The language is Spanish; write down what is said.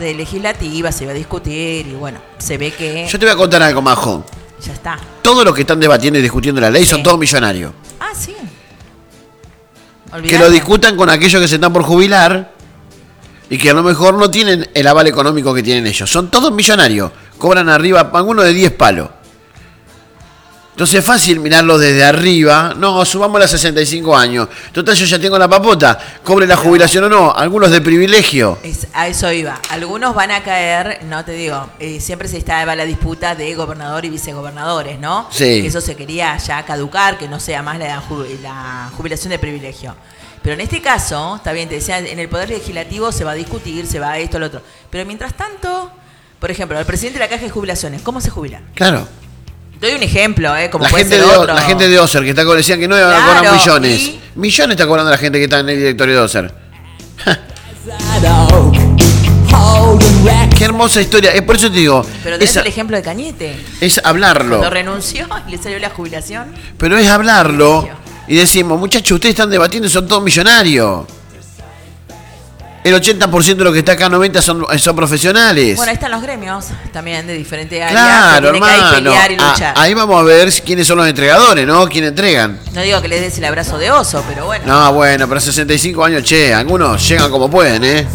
de legislativa, se iba a discutir y bueno, se ve que Yo te voy a contar algo, Majo. ya está. Todos los que están debatiendo y discutiendo la ley son Sí. todos millonarios. Ah, sí. Que Olvidate. lo discutan con aquellos que se están por jubilar y que a lo mejor no tienen el aval económico que tienen ellos. Son todos millonarios. Cobran arriba, algunos de 10 palos. Entonces es fácil mirarlo desde arriba. No, subamos a 65 años. Total, yo ya tengo la papota. Cobre la jubilación o no. Algunos de privilegio. A eso iba. Algunos van a caer, no te digo, siempre se estaba la disputa de gobernador y vicegobernadores, ¿no? Sí. Que eso se quería ya caducar, que no sea más la jubilación de privilegio. Pero en este caso, está bien, te decía, en el Poder Legislativo se va a discutir, se va a esto, lo otro. Pero mientras tanto, por ejemplo, el presidente de la Caja de Jubilaciones, ¿cómo se jubila? Claro. Doy un ejemplo, como La puede gente, ser otro. la gente de Ocer que está decían que no iban a Claro, cobrar millones. y- Millones está cobrando la gente que está en el directorio de Ocer. Qué hermosa historia. Por eso te digo, Pero tenés el ejemplo de Cañete. es hablarlo. Cuando renunció y le salió la jubilación. Pero es hablarlo y decimos, muchachos, ustedes están debatiendo y son todos millonarios. El 80% de los que está acá, 90% son profesionales. Bueno, ahí están los gremios también de diferentes áreas. Claro, que tienen que ahí hermano. pelear y luchar. Ahí vamos a ver quiénes son los entregadores, ¿no? ¿Quién entregan? No digo que les des el abrazo de oso, pero bueno. No, bueno, pero 65 años, che, algunos llegan como pueden, ¿eh?